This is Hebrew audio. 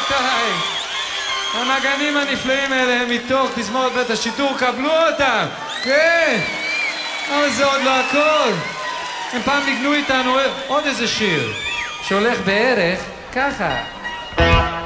רבותיי, הנגנים הנפלאים האלה הם מתוך תזמורת בית השיטור, קבלו אותם! כן! אבל זה עוד לא הכל. הם פעם ניגנו איתנו עוד איזה שיר שהולך בערך ככה.